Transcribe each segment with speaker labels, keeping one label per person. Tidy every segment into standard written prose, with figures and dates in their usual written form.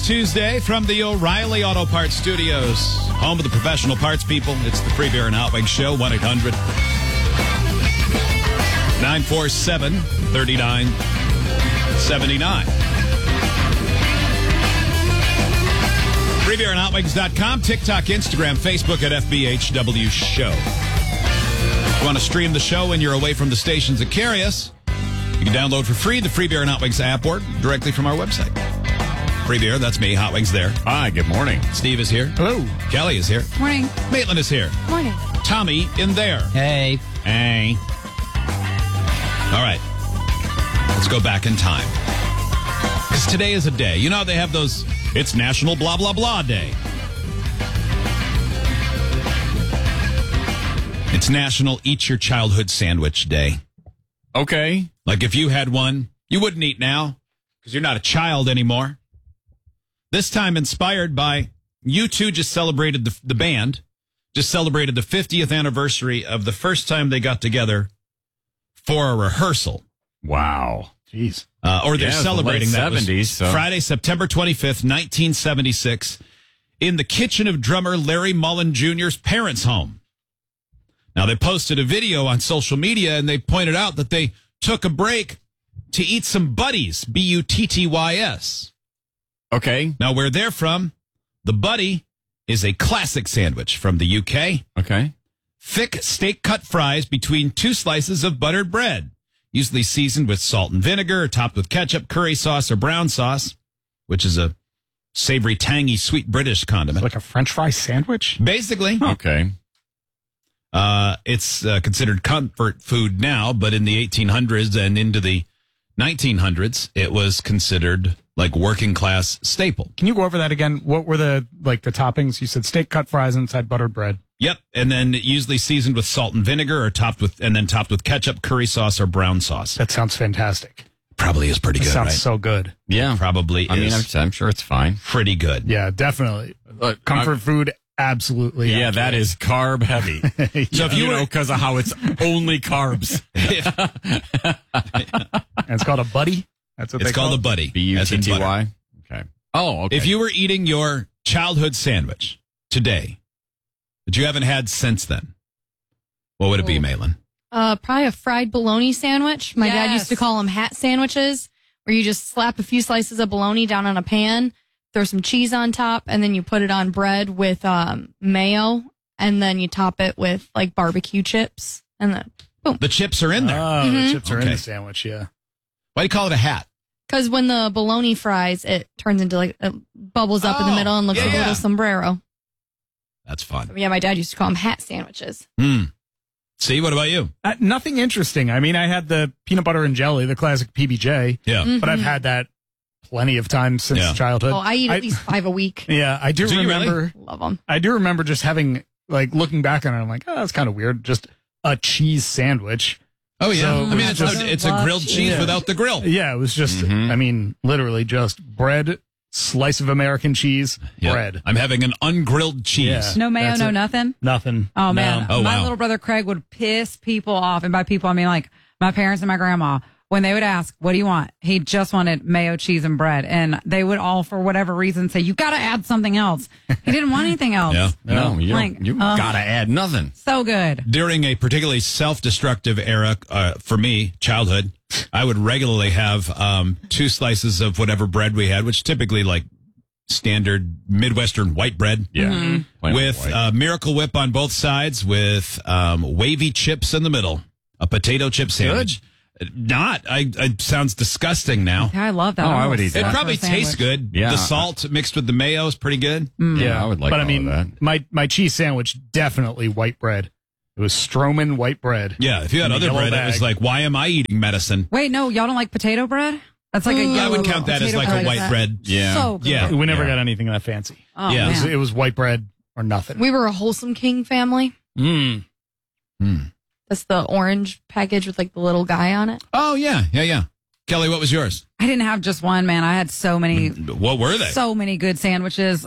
Speaker 1: Tuesday from the O'Reilly Auto Parts Studios, home of the professional parts people. It's the Free Beer and Hot Wings Show, 1-800-947-3979. FreeBeerandHotWings.com, TikTok, Instagram, Facebook at FBHW Show. If you want to stream the show when you're away from the stations that carry us, you can download for free the Free Beer and Hot Wings app or directly from our website. Free Beer, that's me. Hot Wings there.
Speaker 2: Hi, good morning.
Speaker 1: Steve is here.
Speaker 3: Hello.
Speaker 1: Kelly is here.
Speaker 4: Morning.
Speaker 1: Maitland is here.
Speaker 4: Morning.
Speaker 1: Tommy in there.
Speaker 3: Hey.
Speaker 1: Hey. All right. Let's go back in time. Because today is a day. You know how they have those, it's National Blah, Blah, Blah Day. It's National Eat Your Childhood Sandwich Day.
Speaker 2: Okay.
Speaker 1: Like if you had one, you wouldn't eat now because you're not a child anymore. This time inspired by U2 just celebrated the band, just celebrated the 50th anniversary of the first time they got together for a rehearsal.
Speaker 2: Wow.
Speaker 3: Jeez.
Speaker 1: Or they're
Speaker 2: Yeah, it's
Speaker 1: celebrating
Speaker 2: the late
Speaker 1: that
Speaker 2: 70s, so.
Speaker 1: Friday, September 25th, 1976, in the kitchen of drummer Larry Mullen Jr.'s parents' home. Now, they posted a video on social media, and they pointed out that they took a break to eat some Buddies, Buttys.
Speaker 2: Okay.
Speaker 1: Now, where they're from, the Buddy is a classic sandwich from the UK.
Speaker 2: Okay.
Speaker 1: Thick steak cut fries between two slices of buttered bread, usually seasoned with salt and vinegar, topped with ketchup, curry sauce, or brown sauce, which is a savory, tangy, sweet British condiment.
Speaker 3: Like a French fry sandwich?
Speaker 1: Basically.
Speaker 2: Okay.
Speaker 1: It's considered comfort food now, but in the 1800s and into the 1900s, it was considered like working class staple.
Speaker 3: Can you go over that again? What were the toppings? You said steak cut fries inside buttered bread.
Speaker 1: Yep, and then usually seasoned with salt and vinegar, or topped with ketchup, curry sauce, or brown sauce.
Speaker 3: That sounds fantastic.
Speaker 1: Probably is pretty
Speaker 3: That
Speaker 1: good,
Speaker 3: sounds
Speaker 1: right?
Speaker 3: so good.
Speaker 2: Yeah.
Speaker 1: Probably
Speaker 2: I mean,
Speaker 1: is.
Speaker 2: I'm sure it's fine.
Speaker 1: Pretty good.
Speaker 3: Yeah, definitely. Comfort food, absolutely.
Speaker 2: Yeah, that is carb heavy.
Speaker 1: So if you were,
Speaker 2: because of how it's only carbs.
Speaker 3: And it's called a Buddy. That's what
Speaker 1: it's
Speaker 3: they call
Speaker 1: called a
Speaker 3: it?
Speaker 1: Buddy.
Speaker 2: Butty. Okay. Oh, okay.
Speaker 1: If you were eating your childhood sandwich today that you haven't had since then, what would it be, Maitland?
Speaker 4: Probably a fried bologna sandwich. My dad
Speaker 5: Yes.
Speaker 4: used to call them hat sandwiches, where you just slap a few slices of bologna down on a pan, throw some cheese on top, and then you put it on bread with mayo, and then you top it with like barbecue chips, and then boom.
Speaker 1: The chips are in there.
Speaker 3: Oh, the chips are in
Speaker 1: Okay.
Speaker 3: the sandwich, yeah.
Speaker 1: Why do you call it a hat?
Speaker 4: Because when the bologna fries, it turns into it bubbles up in the middle and looks
Speaker 1: yeah,
Speaker 4: like a
Speaker 1: yeah.
Speaker 4: little sombrero.
Speaker 1: That's fun.
Speaker 4: Yeah, my dad used to call them hat sandwiches.
Speaker 1: See, what about you?
Speaker 3: Nothing interesting. I mean, I had the peanut butter and jelly, the classic PBJ,
Speaker 1: Yeah.
Speaker 3: but I've had that plenty of times since
Speaker 1: Yeah.
Speaker 3: childhood.
Speaker 4: Oh, I eat at least 5 a week.
Speaker 3: Yeah, I do
Speaker 1: Do you
Speaker 3: remember.
Speaker 1: really?
Speaker 4: Love them.
Speaker 3: I do remember just having, like, looking back on it, I'm like, oh, that's kind of weird. Just a cheese sandwich.
Speaker 1: Oh, yeah.
Speaker 3: So
Speaker 1: I mean,
Speaker 3: it's just-
Speaker 1: it's a grilled cheese
Speaker 3: Yeah.
Speaker 1: without the grill.
Speaker 3: Yeah, it was just, I mean, literally just bread, slice of American cheese,
Speaker 1: Yeah.
Speaker 3: bread.
Speaker 1: I'm having an ungrilled cheese.
Speaker 3: Yeah.
Speaker 5: No mayo,
Speaker 3: That's
Speaker 5: no
Speaker 3: it.
Speaker 5: nothing.
Speaker 3: Nothing.
Speaker 5: Oh, man.
Speaker 1: Oh,
Speaker 5: My
Speaker 1: wow.
Speaker 5: little brother Craig would piss people off. And by people, I mean like my parents and my grandma. When they would ask, what do you want? He just wanted mayo, cheese, and bread. And they would all, for whatever reason, say, you got to add something else. He didn't want anything else.
Speaker 1: Yeah.
Speaker 2: No, you,
Speaker 5: Like,
Speaker 2: don't, you gotta add nothing.
Speaker 5: So good.
Speaker 1: During a particularly self-destructive era for me, childhood, I would regularly have 2 slices of whatever bread we had, which typically like standard Midwestern white bread.
Speaker 2: Yeah. Plain
Speaker 1: With
Speaker 2: white.
Speaker 1: Miracle Whip on both sides, with wavy chips in the middle, a potato chip sandwich. It sounds disgusting now.
Speaker 5: Yeah, I love that.
Speaker 2: Oh, I would eat
Speaker 1: It
Speaker 2: that.
Speaker 1: probably tastes good.
Speaker 2: Yeah.
Speaker 1: The salt mixed with the mayo is pretty good.
Speaker 2: Yeah, I would like
Speaker 3: But I
Speaker 2: all
Speaker 3: mean,
Speaker 2: of that.
Speaker 3: my cheese sandwich, definitely white bread. It was Stroman white bread.
Speaker 1: Yeah, if you had
Speaker 3: In the
Speaker 1: other
Speaker 3: yellow
Speaker 1: bread, it was
Speaker 3: bag.
Speaker 1: like, why am I eating medicine?
Speaker 5: Wait, no, y'all don't like potato bread? That's like a
Speaker 1: I
Speaker 5: yellow
Speaker 1: would count that as
Speaker 4: potato
Speaker 1: like a
Speaker 4: bread.
Speaker 1: white bread.
Speaker 2: Yeah.
Speaker 5: So good.
Speaker 1: Yeah.
Speaker 3: We never
Speaker 2: Yeah.
Speaker 3: got anything that fancy.
Speaker 5: Oh,
Speaker 1: Yeah.
Speaker 5: man.
Speaker 3: It was white bread or nothing.
Speaker 4: We were a Wholesome King family.
Speaker 3: Mm.
Speaker 4: That's the orange package with like the little guy on it.
Speaker 1: Oh, yeah. Kelly, what was yours?
Speaker 5: I didn't have just one, man. I had so many,
Speaker 1: What were they?
Speaker 5: so many good sandwiches.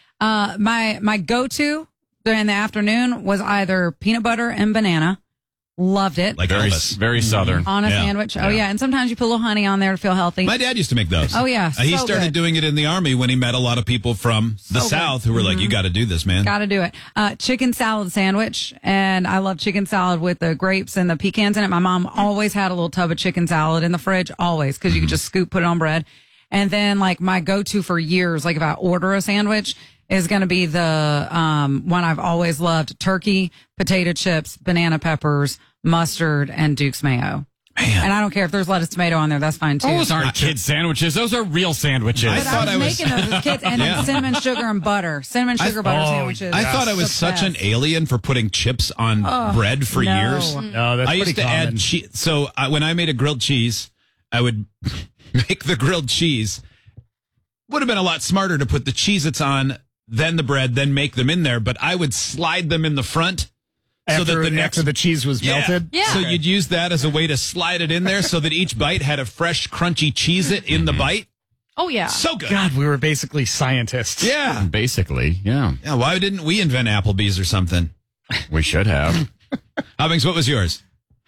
Speaker 5: My go-to during the afternoon was either peanut butter and banana Loved it.
Speaker 1: Like
Speaker 2: Very,
Speaker 1: Elvis.
Speaker 2: very southern.
Speaker 5: On a
Speaker 1: Yeah.
Speaker 5: sandwich. Oh, yeah. And sometimes you put a little honey on there to feel healthy.
Speaker 1: My dad used to make those.
Speaker 5: Oh, yeah.
Speaker 1: He
Speaker 5: So
Speaker 1: started
Speaker 5: good.
Speaker 1: doing it in the Army when he met a lot of people from the
Speaker 5: So
Speaker 1: South
Speaker 5: good.
Speaker 1: who were like, you got to do this, man.
Speaker 5: Got to do it. Chicken salad sandwich. And I love chicken salad with the grapes and the pecans in it. My mom always had a little tub of chicken salad in the fridge, always, because you could just scoop, put it on bread. And then, like, my go-to for years, like if I order a sandwich, is going to be the one I've always loved: turkey, potato chips, banana peppers, mustard, and Duke's mayo.
Speaker 1: Man.
Speaker 5: And I don't care if there's lettuce, tomato on there. That's fine too.
Speaker 2: Those aren't kid sandwiches. Those are real sandwiches.
Speaker 1: I
Speaker 5: But
Speaker 1: thought
Speaker 5: I
Speaker 1: I
Speaker 5: was
Speaker 1: was-
Speaker 5: making those as kids, and
Speaker 1: Yeah.
Speaker 5: then cinnamon sugar and butter, butter sandwiches.
Speaker 1: I thought I was
Speaker 5: The
Speaker 1: such an
Speaker 5: best.
Speaker 1: alien for putting chips on bread for
Speaker 5: no.
Speaker 1: years.
Speaker 3: No, that's
Speaker 1: I
Speaker 3: pretty
Speaker 1: used to
Speaker 3: common.
Speaker 1: add cheese. So when I made a grilled cheese, I would make the grilled cheese. Would have been a lot smarter to put the Cheez-Its on, then the bread, then make them in there. But I would slide them in the front so that the next
Speaker 3: after the cheese was melted.
Speaker 4: Yeah.
Speaker 1: So you'd use that as a way to slide it in there so that each bite had a fresh, crunchy Cheez-It in the bite.
Speaker 4: Oh, yeah.
Speaker 1: So good.
Speaker 3: God, we were basically scientists.
Speaker 1: Yeah.
Speaker 2: Basically, yeah.
Speaker 1: Yeah. Why didn't we invent Applebee's or something?
Speaker 2: We should have.
Speaker 1: Hubbings, what was yours?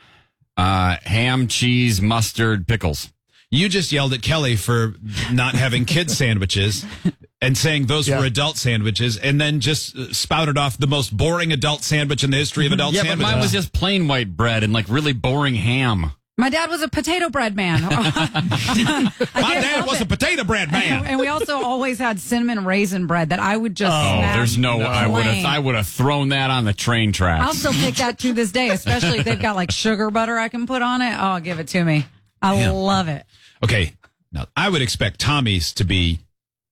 Speaker 2: Ham, cheese, mustard, pickles.
Speaker 1: You just yelled at Kelly for not having kid sandwiches and saying those
Speaker 3: Yeah.
Speaker 1: were adult sandwiches, and then just spouted off the most boring adult sandwich in the history of adult
Speaker 2: Yeah, but
Speaker 1: sandwiches.
Speaker 2: mine was just plain white bread and like really boring ham.
Speaker 5: My dad was a potato bread man.
Speaker 1: My dad was a potato bread man.
Speaker 5: And we also always had cinnamon raisin bread that I would just
Speaker 2: Oh,
Speaker 5: smash
Speaker 2: there's no. I
Speaker 5: plain.
Speaker 2: would have thrown that on the train tracks.
Speaker 5: I'll still pick that to this day, especially if they've got like sugar butter I can put on it. Oh, give it to me. I
Speaker 1: Yeah.
Speaker 5: love it.
Speaker 1: Okay, now I would expect Tommy's to be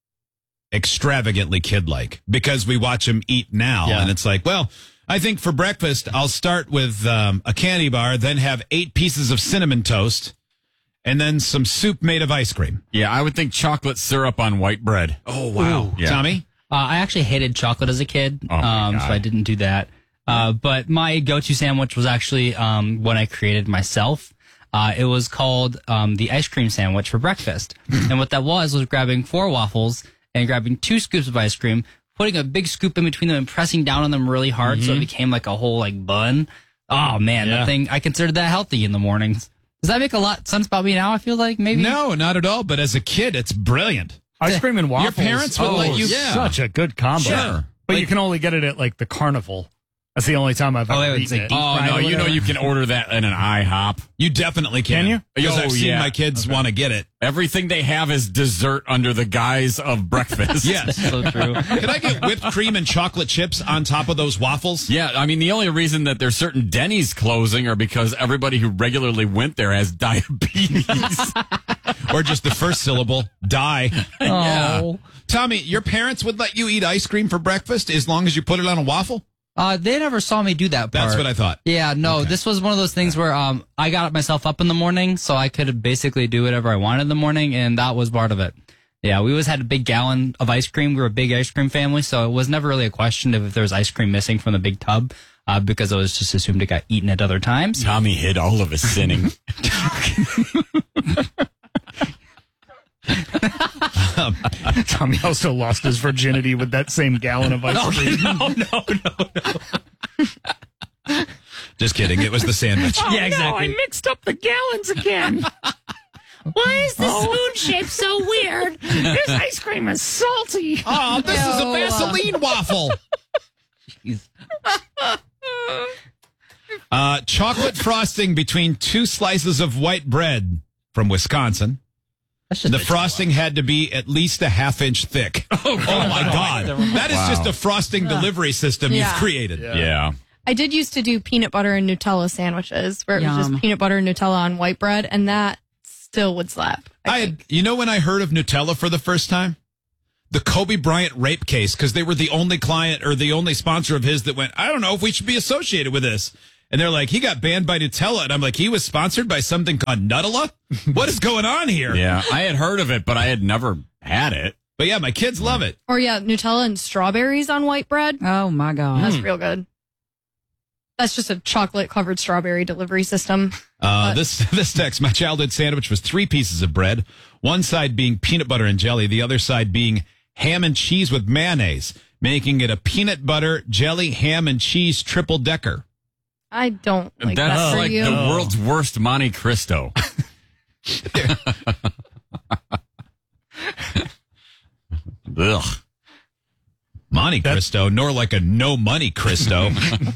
Speaker 1: extravagantly kid-like because we watch him eat now,
Speaker 3: Yeah.
Speaker 1: and it's like, well, I think for breakfast I'll start with a candy bar, then have 8 pieces of cinnamon toast, and then some soup made of ice cream.
Speaker 2: Yeah, I would think chocolate syrup on white bread.
Speaker 1: Oh wow,
Speaker 2: Yeah.
Speaker 1: Tommy.
Speaker 6: I actually hated chocolate as a kid,
Speaker 2: Oh, my God.
Speaker 6: so I didn't do that. But my go-to sandwich was actually one I created myself. It was called the ice cream sandwich for breakfast. And what that was grabbing 4 waffles and grabbing 2 scoops of ice cream, putting a big scoop in between them and pressing down on them really hard so it became like a whole like bun. Oh man, that thing, I considered that healthy in the mornings. Does that make a lot of sense about me now? I feel like maybe.
Speaker 1: No, not at all. But as a kid, it's brilliant.
Speaker 3: Ice cream and waffles.
Speaker 1: parents would let you-
Speaker 2: yeah.
Speaker 3: Such a good combo.
Speaker 1: Sure.
Speaker 3: But you can only get it at like the carnival. That's the only time I've
Speaker 6: Oh,
Speaker 3: ever
Speaker 6: it's
Speaker 3: eaten
Speaker 6: like
Speaker 3: it.
Speaker 2: Oh no, you know you can order that in an IHOP.
Speaker 1: You definitely can.
Speaker 3: Can you?
Speaker 1: Because
Speaker 2: Oh,
Speaker 1: I've seen
Speaker 2: yeah.
Speaker 1: my kids want to get it.
Speaker 2: Everything they have is dessert under the guise of breakfast.
Speaker 1: Yes.
Speaker 6: So true.
Speaker 1: Can I get whipped cream and chocolate chips on top of those waffles?
Speaker 2: Yeah, I mean the only reason that there's certain Denny's closing are because everybody who regularly went there has diabetes.
Speaker 1: Or just the first syllable, die.
Speaker 6: Oh.
Speaker 1: Tommy, your parents would let you eat ice cream for breakfast as long as you put it on a waffle?
Speaker 6: They never saw me do that part.
Speaker 1: That's what I thought.
Speaker 6: Yeah, no, this was one of those things where I got myself up in the morning so I could basically do whatever I wanted in the morning, and that was part of it. Yeah, we always had a big gallon of ice cream. We were a big ice cream family, so it was never really a question of if there was ice cream missing from the big tub because it was just assumed it got eaten at other times.
Speaker 2: Tommy hid all of his sinning.
Speaker 3: Tommy also lost his virginity with that same gallon of ice cream.
Speaker 1: Just kidding. It was the sandwich.
Speaker 6: Yeah, exactly.
Speaker 3: mixed up the gallons again.
Speaker 7: Why is the spoon shape so weird?
Speaker 3: This ice cream is salty.
Speaker 1: Oh, this is a Vaseline waffle. Chocolate frosting between 2 slices of white bread from Wisconsin.
Speaker 6: That's just
Speaker 1: The frosting had to be at least a half-inch thick. Oh my God. That is just a frosting delivery system
Speaker 4: Yeah.
Speaker 1: you've created.
Speaker 2: Yeah.
Speaker 4: I did used to do peanut butter and Nutella sandwiches where it was
Speaker 5: Yum.
Speaker 4: just peanut butter and Nutella on white bread, and that still would slap.
Speaker 1: You know when I heard of Nutella for the first time? The Kobe Bryant rape case, because they were the only client or the only sponsor of his that went, I don't know if we should be associated with this. And they're like, he got banned by Nutella. And I'm like, he was sponsored by something called Nutella? What is going on here?
Speaker 2: Yeah. I had heard of it, but I had never had it.
Speaker 1: But yeah, my kids love it.
Speaker 4: Or yeah, Nutella and strawberries on white bread.
Speaker 5: Oh my God.
Speaker 4: That's real good. That's just a chocolate covered strawberry delivery system.
Speaker 1: This text, my childhood sandwich was 3 pieces of bread, one side being peanut butter and jelly, the other side being ham and cheese with mayonnaise, making it a peanut butter, jelly, ham, and cheese triple decker.
Speaker 4: I don't like that
Speaker 2: That's
Speaker 4: for
Speaker 2: like
Speaker 4: you.
Speaker 2: the world's worst Monte Cristo. Ugh.
Speaker 1: Monte Cristo, nor like a no money Cristo.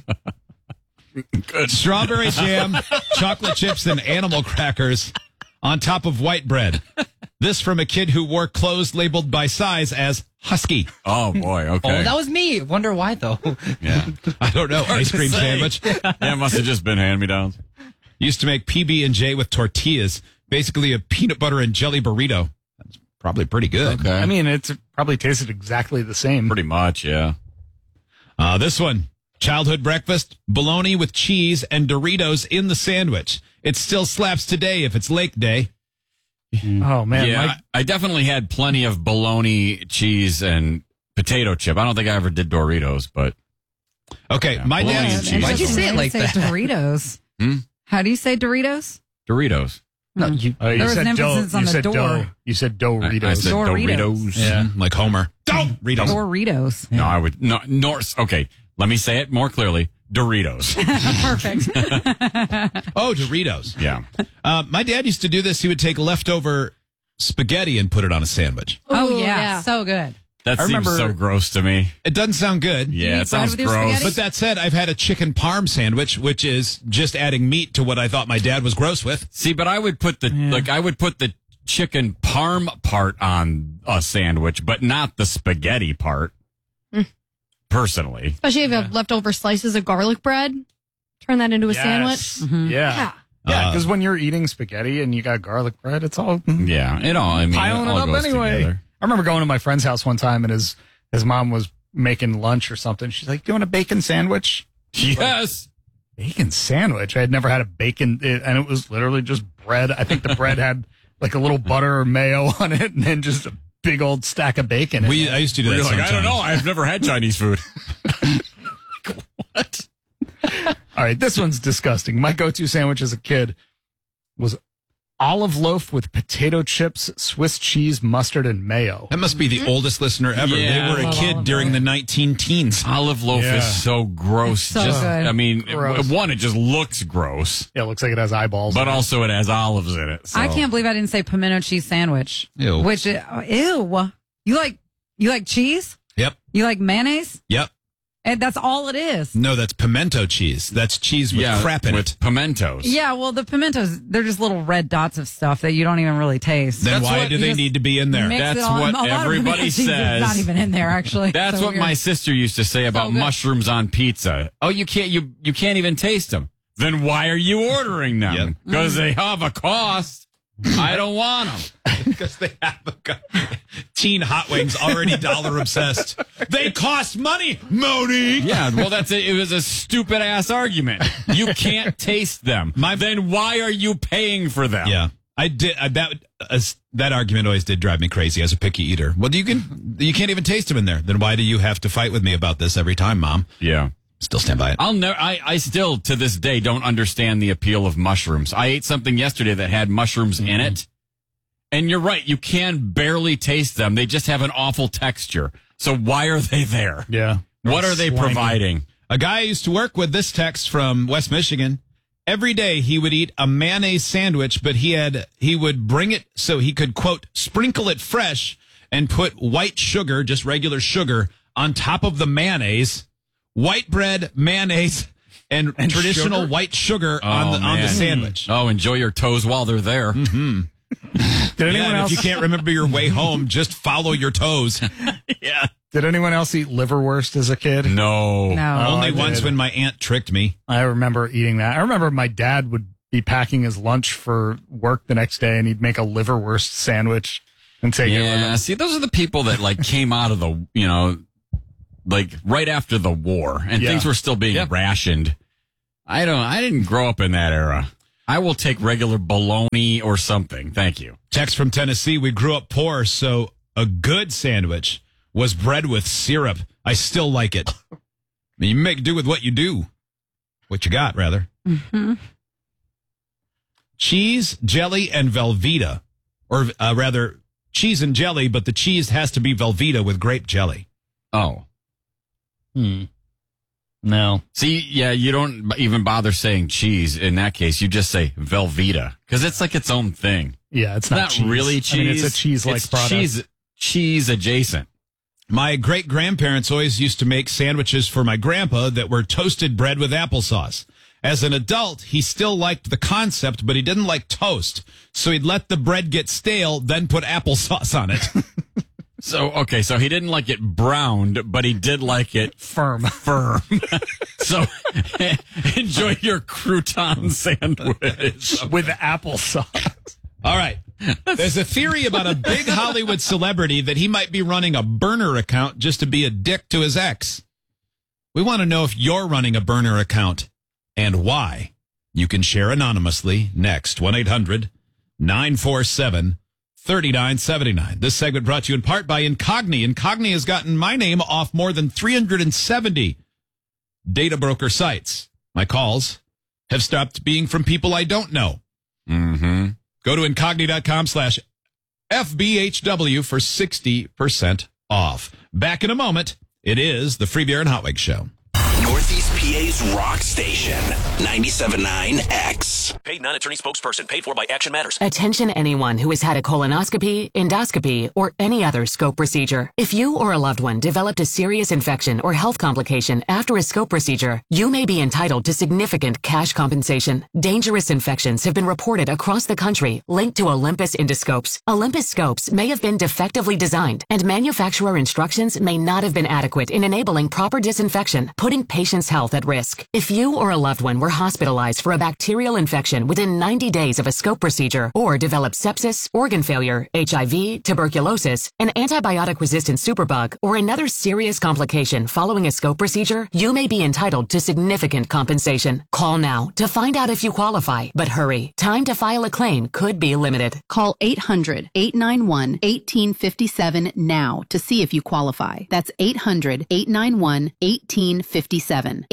Speaker 2: Good.
Speaker 1: Strawberry jam, chocolate chips, and animal crackers on top of white bread. This from a kid who wore clothes labeled by size as husky.
Speaker 2: Oh boy. Okay.
Speaker 6: Oh, that was me. Wonder why though.
Speaker 2: yeah.
Speaker 1: I don't know. Ice cream
Speaker 2: say.
Speaker 1: sandwich.
Speaker 2: Yeah, it must have just been hand-me-downs.
Speaker 1: Used to make PB&J with tortillas, basically a peanut butter and jelly burrito. That's probably pretty good.
Speaker 2: Okay.
Speaker 3: I mean, it's probably tasted exactly the same.
Speaker 2: Pretty much, yeah.
Speaker 1: This one, childhood breakfast, bologna with cheese and Doritos in the sandwich. It still slaps today if it's Lake Day.
Speaker 3: Oh man,
Speaker 2: Yeah, I definitely had plenty of bologna, cheese, and potato chip. I don't think I ever did Doritos, but
Speaker 1: Okay, my
Speaker 2: bologna
Speaker 1: dad's...
Speaker 2: and cheese.
Speaker 6: Why'd you say it like
Speaker 5: say
Speaker 6: that?
Speaker 5: Doritos.
Speaker 2: Hmm?
Speaker 5: How do you say Doritos?
Speaker 2: Doritos.
Speaker 6: No, you.
Speaker 3: you
Speaker 5: There was an emphasis on the door.
Speaker 3: You said Doritos.
Speaker 2: I said
Speaker 5: Doritos.
Speaker 2: Doritos.
Speaker 3: Yeah.
Speaker 1: Like Homer. Doritos.
Speaker 5: Doritos.
Speaker 2: No, I would no. Norse. Okay, let me say it more clearly. Doritos.
Speaker 5: Perfect.
Speaker 1: Oh, Doritos.
Speaker 2: Yeah.
Speaker 1: My dad used to do this. He would take leftover spaghetti and put it on a sandwich.
Speaker 5: Oh
Speaker 4: Ooh,
Speaker 5: yeah, so good.
Speaker 2: That
Speaker 3: I
Speaker 2: seems
Speaker 3: remember-
Speaker 2: so gross to me.
Speaker 1: It doesn't sound good.
Speaker 2: Yeah,
Speaker 5: eat
Speaker 2: it
Speaker 5: bread
Speaker 2: sounds
Speaker 5: with your
Speaker 2: gross.
Speaker 5: spaghetti?
Speaker 1: But that said, I've had a chicken parm sandwich, which is just adding meat to what I thought my dad was gross with.
Speaker 2: See, but I would put the chicken parm part on a sandwich, but not the spaghetti part. Personally.
Speaker 4: Especially if you have leftover slices of garlic bread. Turn that into a sandwich.
Speaker 3: Yeah. Yeah, because when you're eating spaghetti and you got garlic bread, it's all
Speaker 2: Yeah, it all. I mean,
Speaker 3: piling
Speaker 2: it
Speaker 3: it
Speaker 2: all
Speaker 3: up
Speaker 2: goes
Speaker 3: anyway.
Speaker 2: together.
Speaker 3: I remember going to my friend's house one time and his mom was making lunch or something. She's like, "Do you want a bacon sandwich?"
Speaker 2: Yes.
Speaker 3: Bacon sandwich? I had never had a bacon, and it was literally just bread. I think the bread had like a little butter or mayo on it, and then just a big old stack of bacon.
Speaker 1: I used to do that
Speaker 2: You're like,
Speaker 1: sometimes.
Speaker 2: I don't know. I've never had Chinese food.
Speaker 3: What? All right, this one's disgusting. My go-to sandwich as a kid was olive loaf with potato chips, Swiss cheese, mustard, and mayo.
Speaker 1: That must be the oldest listener ever.
Speaker 2: Yeah.
Speaker 1: They were a
Speaker 5: Love
Speaker 1: kid
Speaker 5: olive
Speaker 1: during the 19-teens.
Speaker 2: Olive loaf
Speaker 3: Yeah.
Speaker 2: is so gross.
Speaker 5: It's so
Speaker 2: just,
Speaker 5: good.
Speaker 2: I mean,
Speaker 3: Gross.
Speaker 2: one, it just looks gross,
Speaker 3: Yeah, it looks like it has eyeballs.
Speaker 2: but also it has olives in it. So.
Speaker 5: I can't believe I didn't say pimento cheese sandwich.
Speaker 1: Ew.
Speaker 5: Which ew. You like cheese?
Speaker 1: Yep.
Speaker 5: You like mayonnaise?
Speaker 1: Yep.
Speaker 5: And that's all it is.
Speaker 1: No, that's pimento cheese. That's cheese with crap in
Speaker 2: with
Speaker 1: it.
Speaker 2: pimentos.
Speaker 5: Yeah, well, the pimentos, they're just little red dots of stuff that you don't even really taste.
Speaker 1: Then
Speaker 2: That's
Speaker 1: why
Speaker 2: what
Speaker 1: do
Speaker 2: you
Speaker 1: they
Speaker 2: just
Speaker 1: need to be in there?
Speaker 5: Mix
Speaker 2: That's
Speaker 5: it all-
Speaker 2: what
Speaker 5: a lot of
Speaker 2: everybody
Speaker 5: pimento cheese is
Speaker 2: says.
Speaker 5: Not even in there, actually.
Speaker 2: That's
Speaker 5: So
Speaker 2: what
Speaker 5: weird.
Speaker 2: my sister used to say about
Speaker 5: good.
Speaker 2: mushrooms on pizza. Oh, you can't even taste them. Then why are you ordering them?
Speaker 1: Yep.
Speaker 2: Because they have a cost. I don't want them.
Speaker 1: Because they have teen hot wings already dollar obsessed. They cost money, Moni.
Speaker 2: Yeah, well, it was a stupid ass argument. You can't taste them. Then why are you paying for them?
Speaker 1: Yeah, I did. That argument always did drive me crazy as a picky eater. Well, you can't even taste them in there. Then why do you have to fight with me about this every time, Mom?
Speaker 2: Yeah.
Speaker 1: Still stand by it.
Speaker 2: I still to this day don't understand the appeal of mushrooms. I ate something yesterday that had mushrooms in it. And you're right, you can barely taste them. They just have an awful texture. So why are they there?
Speaker 3: yeah.
Speaker 2: What are they
Speaker 3: Slimy.
Speaker 2: providing?
Speaker 1: A guy I used to work with, this text from West Michigan. Every day he would eat a mayonnaise sandwich, but he would bring it so he could, quote, sprinkle it fresh and put white sugar, just regular sugar, on top of the mayonnaise, white bread, mayonnaise, and traditional
Speaker 3: sugar?
Speaker 1: white sugar on the
Speaker 2: man.
Speaker 1: sandwich.
Speaker 2: Oh, enjoy your toes while they're there.
Speaker 3: Did anyone
Speaker 1: Yeah, and
Speaker 3: else?
Speaker 1: if you can't remember your way home, just follow your toes.
Speaker 2: Yeah.
Speaker 3: Did anyone else eat liverwurst as a kid?
Speaker 2: No.
Speaker 5: No.
Speaker 1: Only
Speaker 3: I
Speaker 1: once
Speaker 3: did.
Speaker 1: when my aunt tricked me.
Speaker 3: I remember eating that. I remember my dad would be packing his lunch for work the next day, and he'd make a liverwurst sandwich and take it with
Speaker 2: Yeah.
Speaker 3: him.
Speaker 2: See, those are the people that like came out of the, like right after the war and
Speaker 3: Yeah.
Speaker 2: things were still being rationed. I didn't grow up in that era. I will take regular bologna or something. Thank you.
Speaker 1: Text from Tennessee. We grew up poor, so a good sandwich was bread with syrup. I still like it. I mean, you make do with what you do. What you got, rather.
Speaker 5: Mm-hmm.
Speaker 1: Cheese, jelly, and Velveeta. Or rather, cheese and jelly, but the cheese has to be Velveeta with grape jelly.
Speaker 2: Oh.
Speaker 6: No.
Speaker 2: See, yeah, you don't even bother saying cheese in that case. You just say Velveeta because it's like its own thing.
Speaker 3: Yeah, it's not cheese.
Speaker 2: really cheese.
Speaker 3: I mean, it's a cheese-like product.
Speaker 2: Cheese adjacent.
Speaker 1: My great-grandparents always used to make sandwiches for my grandpa that were toasted bread with applesauce. As an adult, he still liked the concept, but he didn't like toast. So he'd let the bread get stale, then put applesauce on it.
Speaker 2: So he didn't like it browned, but he did like it
Speaker 3: Firm.
Speaker 2: So enjoy your crouton sandwich.
Speaker 3: With applesauce.
Speaker 1: All right. There's a theory about a big Hollywood celebrity that he might be running a burner account just to be a dick to his ex. We want to know if you're running a burner account and why. You can share anonymously next. 1-800-947-3979. This segment brought to you in part by Incogni. Incogni has gotten my name off more than 370 data broker sites. My calls have stopped being from people I don't know.
Speaker 2: Mm-hmm.
Speaker 1: Go to incogni.com/FBHW for 60% off. Back in a moment. It is the Free Beer and Hot Wings Show.
Speaker 8: Northeast PA's rock station, 97.9 X.
Speaker 9: Paid non-attorney spokesperson. Paid for by Action Matters.
Speaker 10: Attention anyone who has had a colonoscopy, endoscopy, or any other scope procedure. If you or a loved one developed a serious infection or health complication after a scope procedure, you may be entitled to significant cash compensation. Dangerous infections have been reported across the country linked to Olympus endoscopes. Olympus scopes may have been defectively designed, and manufacturer instructions may not have been adequate in enabling proper disinfection, putting patients' health at risk. If you or a loved one were hospitalized for a bacterial infection within 90 days of a scope procedure or developed sepsis, organ failure, HIV, tuberculosis, an antibiotic-resistant superbug, or another serious complication following a scope procedure, you may be entitled to significant compensation. Call now to find out if you qualify, but hurry. Time to file a claim could be limited.
Speaker 11: Call 800-891-1857 now to see if you qualify. That's 800-891-1857.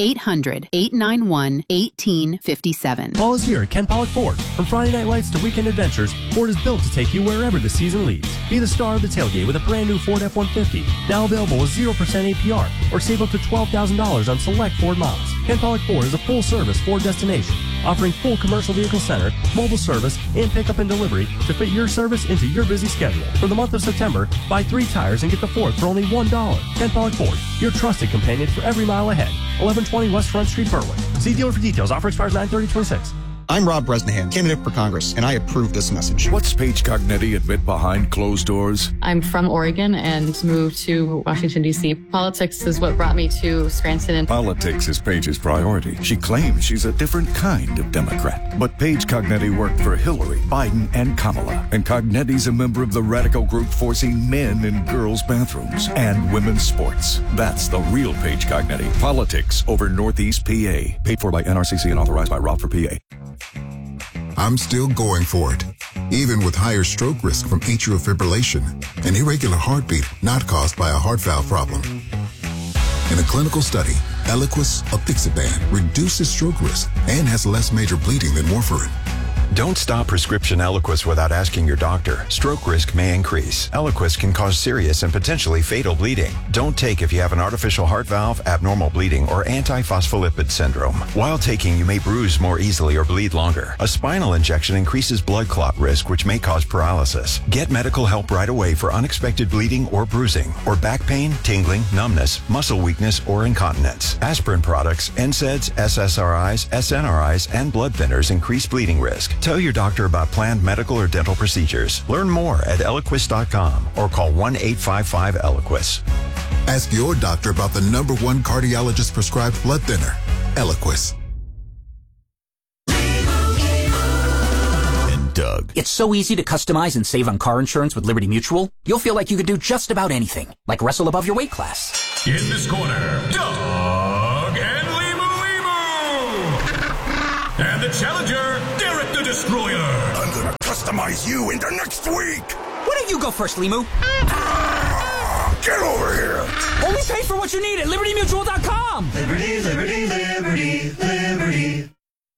Speaker 11: 800-891-1857.
Speaker 12: Fall is here at Ken Pollock Ford. From Friday night lights to weekend adventures, Ford is built to take you wherever the season leads. Be the star of the tailgate with a brand new Ford F-150. Now available with 0% APR or save up to $12,000 on select Ford models. Ken Pollock Ford is a full-service Ford destination, offering full commercial vehicle center, mobile service, and pickup and delivery to fit your service into your busy schedule. For the month of September, buy 3 tires and get the 4th for only $1. Ken Pollock Ford, your trusted companion for every mile ahead. 1120 West Front Street, Berwick. See dealer for details. Offer expires 9/30/26.
Speaker 13: I'm Rob Bresnahan, candidate for Congress, and I approve this message.
Speaker 14: What's Paige Cognetti admit behind closed doors?
Speaker 15: I'm from Oregon and moved to Washington, D.C. Politics is what brought me to Scranton.
Speaker 14: Politics is Paige's priority. She claims she's a different kind of Democrat. But Paige Cognetti worked for Hillary, Biden, and Kamala. And Cognetti's a member of the radical group forcing men in girls' bathrooms and women's sports. That's the real Paige Cognetti. Politics over Northeast PA. Paid for by NRCC and authorized by Rob for PA.
Speaker 16: I'm still going for it, even with higher stroke risk from atrial fibrillation, an irregular heartbeat not caused by a heart valve problem. In a clinical study, Eliquis apixaban reduces stroke risk and has less major bleeding than warfarin.
Speaker 17: Don't stop prescription Eliquis without asking your doctor. Stroke risk may increase. Eliquis can cause serious and potentially fatal bleeding. Don't take if you have an artificial heart valve, abnormal bleeding, or antiphospholipid syndrome. While taking, you may bruise more easily or bleed longer. A spinal injection increases blood clot risk, which may cause paralysis. Get medical help right away for unexpected bleeding or bruising, or back pain, tingling, numbness, muscle weakness, or incontinence. Aspirin products, NSAIDs, SSRIs, SNRIs, and blood thinners increase bleeding risk. Tell your doctor about planned medical or dental procedures. Learn more at Eliquis.com or call 1-855-ELIQUIS.
Speaker 16: Ask your doctor about the #1 cardiologist prescribed blood thinner, Eliquis.
Speaker 8: And Doug.
Speaker 18: It's so easy to customize and save on car insurance with Liberty Mutual. You'll feel like you could do just about anything, like wrestle above your weight class.
Speaker 19: In this corner, Doug and Limu. And the challenger, Derek the Destroyer.
Speaker 8: I'm gonna customize you into next week.
Speaker 18: Why don't you go first, Limu?
Speaker 8: Get over here.
Speaker 18: Only pay for what you need at LibertyMutual.com.
Speaker 19: Liberty, liberty, liberty, liberty.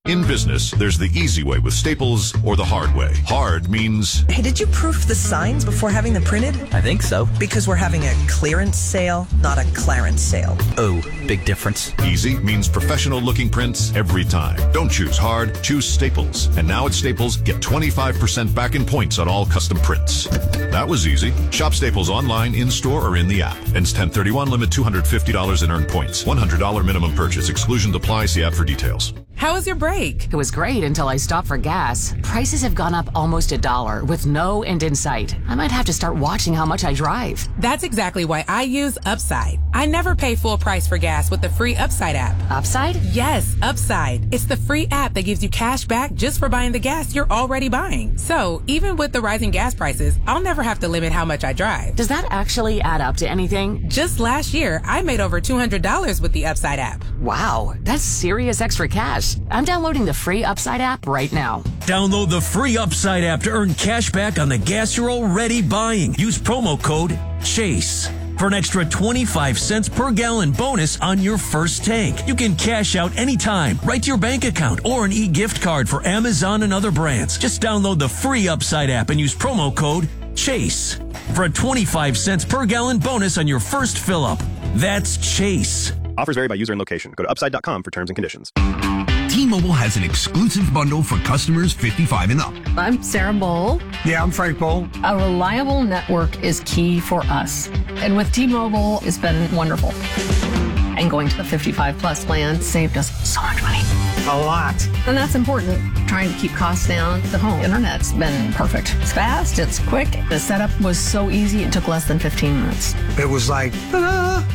Speaker 20: In business, there's the easy way with Staples or the hard way. Hard means...
Speaker 21: Hey, did you proof the signs before having them printed?
Speaker 22: I think so.
Speaker 21: Because we're having a clearance sale, not a Clarence sale.
Speaker 22: Oh, big difference.
Speaker 20: Easy means professional-looking prints every time. Don't choose hard, choose Staples. And now at Staples, get 25% back in points on all custom prints. That was easy. Shop Staples online, in-store, or in the app. Ends 10/31, limit $250 in earned points. $100 minimum purchase. Exclusions apply. See app for details.
Speaker 10: How was your break? It was great until I stopped for gas. Prices have gone up almost $1 with no end in sight. I might have to start watching how much I drive.
Speaker 23: That's exactly why I use Upside. I never pay full price for gas with the free Upside app.
Speaker 10: Upside?
Speaker 23: Yes, Upside. It's the free app that gives you cash back just for buying the gas you're already buying. So even with the rising gas prices, I'll never have to limit how much I drive.
Speaker 10: Does that actually add up to anything?
Speaker 23: Just last year, I made over $200 with the Upside app.
Speaker 10: Wow, that's serious extra cash. I'm downloading the free Upside app right now.
Speaker 24: Download the free Upside app to earn cash back on the gas you're already buying. Use promo code CHASE for an extra 25 cents per gallon bonus on your first tank. You can cash out anytime, right to your bank account, or an e-gift card for Amazon and other brands. Just download the free Upside app and use promo code CHASE for a 25 cents per gallon bonus on your first fill-up. That's CHASE.
Speaker 25: Offers vary by user and location. Go to upside.com for terms and conditions.
Speaker 26: T-Mobile has an exclusive bundle for customers 55 and up.
Speaker 27: I'm Sarah Bowl.
Speaker 26: Yeah, I'm Frank Bowl.
Speaker 27: A reliable network is key for us. And with T-Mobile, it's been wonderful. And going to the 55 plus plan saved us so much money.
Speaker 26: A lot.
Speaker 27: And that's important. Trying to keep costs down. The home internet's been perfect. It's fast, it's quick. The setup was so easy, it took less than 15 minutes.
Speaker 26: It was like, ta-da!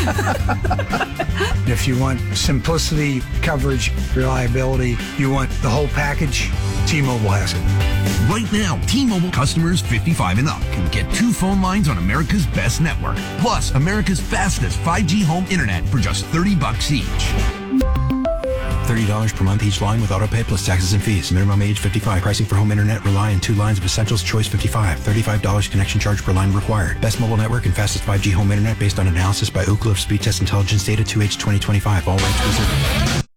Speaker 26: If you want simplicity, coverage, reliability, you want the whole package, T-Mobile has it. Right now, T-Mobile customers 55 and up can get 2 phone lines on America's best network, plus America's fastest 5G home internet for just $30 each.
Speaker 28: $30 per month each line with auto pay plus taxes and fees. Minimum age 55. Pricing for home internet rely on 2 lines of Essentials Choice 55. $35 connection charge per line required. Best mobile network and fastest 5G home internet based on analysis by Ookla of Speed Test Intelligence data 2H 2025. All rights reserved.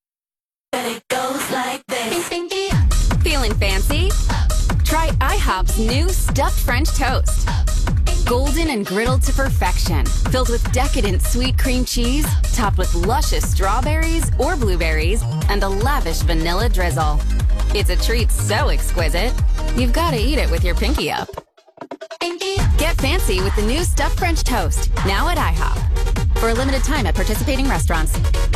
Speaker 29: Feeling fancy? Try IHOP's new stuffed French toast. Golden and griddled to perfection, filled with decadent sweet cream cheese, topped with luscious strawberries or blueberries, and a lavish vanilla drizzle. It's a treat so exquisite, you've got to eat it with your pinky up. Get fancy with the new stuffed French toast, now at IHOP. For a limited time at participating restaurants.